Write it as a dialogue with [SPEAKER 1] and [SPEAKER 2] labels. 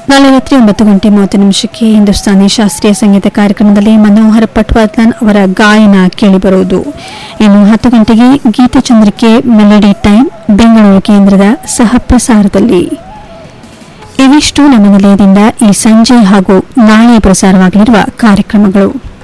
[SPEAKER 1] ನಾಳೆ ರಾತ್ರಿ 9:30 ಹಿಂದೂಸ್ತಾನಿ ಶಾಸ್ತ್ರೀಯ ಸಂಗೀತ ಕಾರ್ಯಕ್ರಮದಲ್ಲಿ ಮನೋಹರ್ ಪಟ್ವಾದ್ಲನ್ ಅವರ ಗಾಯನ ಕೇಳಿಬರುವುದು. ಇನ್ನು 10 ಗಂಟೆಗೆ ಗೀತಚಂದ್ರಿಕೆ ಮೆಲಡಿ ಟೈಮ್ ಬೆಂಗಳೂರು ಕೇಂದ್ರದ ಸಹ ಪ್ರಸಾರದಲ್ಲಿ. ಇವಿಷ್ಟು ನಮ್ಮ ನಿಲಯದಿಂದ ಈ ಸಂಜೆ ಹಾಗೂ ನಾಳೆ ಪ್ರಸಾರವಾಗಲಿರುವ ಕಾರ್ಯಕ್ರಮಗಳು.